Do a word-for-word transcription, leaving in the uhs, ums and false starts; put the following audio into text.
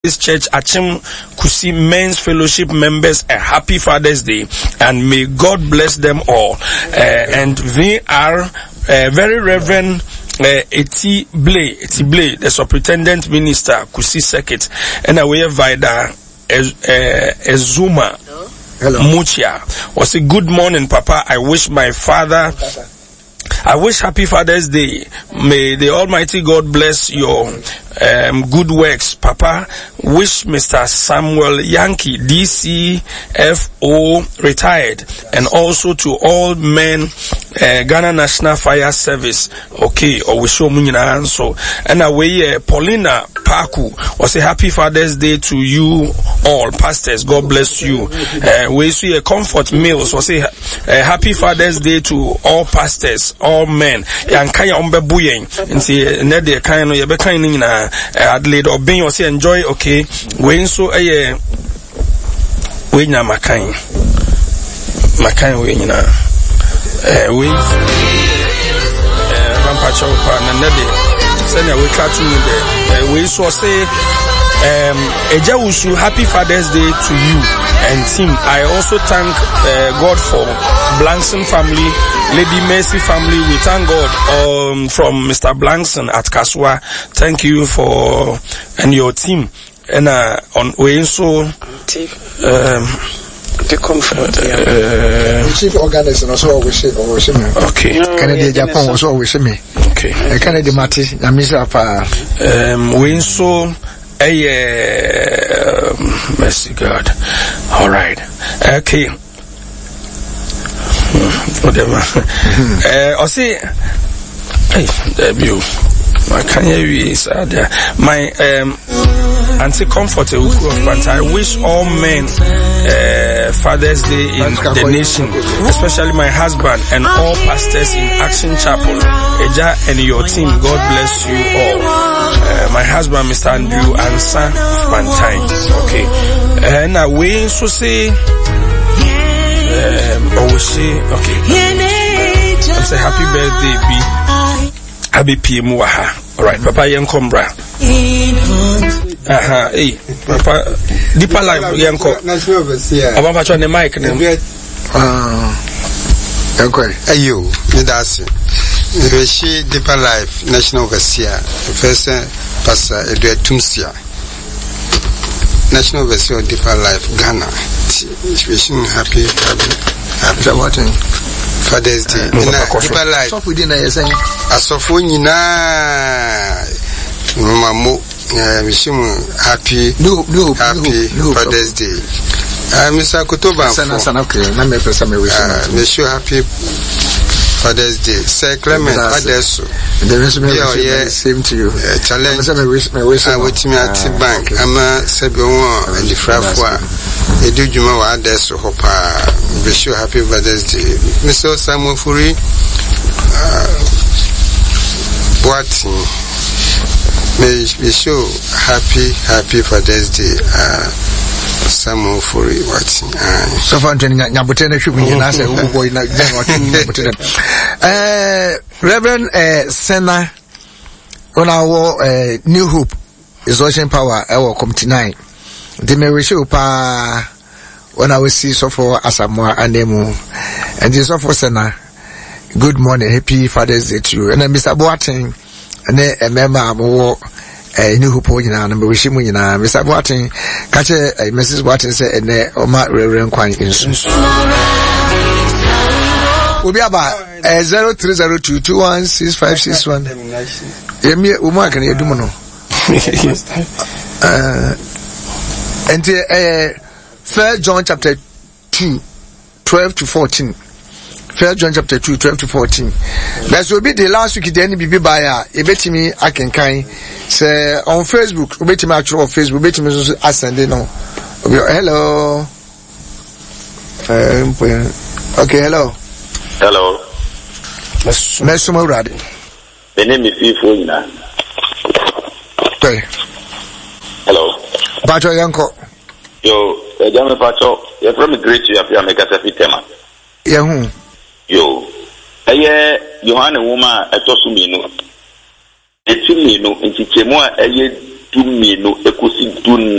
This church Achim Kusi Men's Fellowship members a happy Father's Day, and may God bless them all. Uh, and we are uh, very Reverend uh, Eti Blay, Eti Blay, the Superintendent Minister Kusi Circuit, and away Vida Ezuma Muchia was a good morning, Papa. I wish my father. I wish happy Father's Day. May the Almighty God bless your um, good works, Papa. Wish Mister Samuel Yankee, D C F O, retired, and also to all men, uh, Ghana National Fire Service. Okay, or we show me so. And away, uh, Paulina Paku was a happy Father's Day to you all, pastors. God bless you. Uh, we see a comfort meals was a uh, happy Father's Day to all pastors. All men, yankaya ombe buyen, nti ne de kan no ye be kan ni nyina Adelaide obin o say enjoy. Okay, we so eh we nya makan makan we nyina eh we eh rampa chopa na ne de say na we catch me there we so say um Ejawusu, happy Father's Day to you and team. I also thank uh, God for Blankson family, Lady Mercy family. We thank God um, from Mister Blankson at Kaswa. Thank you for and your team. And uh, on we so um, the comfort. Uh, uh, the chief organizer also always always me. Okay. Canada Japan also always me. Okay. Canada Mati, Namisa pa. Um, we so. Hey, uh, mercy God. All right. Okay. Whatever. Uh, I see. Hey, there you. My Kanye is there. My um, anti-comfort. I wish all men uh, Father's Day in the nation, especially my husband and all pastors in Action Chapel, Eja and your team. God bless you all. Uh, my husband, Mister Andrew Ansa Valentine. Okay. And uh, we so say, um, oh, we say, okay. I'm say happy birthday, B. Happy P M Waha. Alright, Papa Yankombra. Aha, hey, Papa, deeper life, Yanko. I'm about to on the mic. Ah, okay. Ayo, Nidasi. She deeper life, National Overseer, Professor Pastor Edward Tumsia. National Overseer Deeper Life, Ghana. Wishing happy, happy, happy. What? Father's Day. Deeper Life. So we didn't say. Asofonyina Mamo wishing happy no no happy Father's Day. Uh Mister Kotoba sana sana okay na me pesa me wish me show happy Father's Day. Sir Clement Adesso. The rest of me same to you. Challenge me wish me wish I with me at bank. Ama sebe won and the frafwa edu djuma wa Adesso hopa. Wish you happy Father's Day. Mister Samuel Furi what may we show happy happy Father's Day. Uh, Samuel for what? So far, Nabutena should be an answer. Boy, Reverend Senna on our New Hope is Ocean Power. Our committee nine. The Mary show pa when I will see so for Asamoah and Nemo and this for Senna. Good morning, happy Father's Day to you. And then Mister Boateng, and then a member of a New Hope, you know, and wish him, you know, Mister Boateng, catch a Missus Boateng say, and then Oma Reverend Kwan instance. We'll be about zero three zero two two one six five six one. Yemi, Uma can you do mono? Uh, and uh, First John chapter two, twelve to fourteen. First John chapter two, twelve to fourteen. That will be the last week. Then be buyer. You bet me I can kind. Say on Facebook. You bet me actually on Facebook. Bet me so ascending no. Hello. Okay. Hello. Hello. Let's come over. The name is Ifo. Okay. Hello. Pacho Yanko. Yo, Jamie Pacho. You're from the great. You have to make a tema. Yeah. Yo, aye, Johanna woman at Tosumino. A Chimino in Chichemua, aye, du mmienu ekosi du nnan